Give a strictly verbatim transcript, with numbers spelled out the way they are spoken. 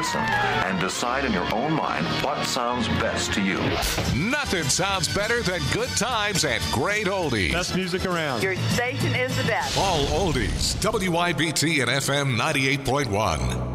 listen and decide in your own mind what sounds best to you. Nothing sounds better than good times and great oldies. Best music around. Your station is the best. All oldies. W I B T and F M ninety-eight point one.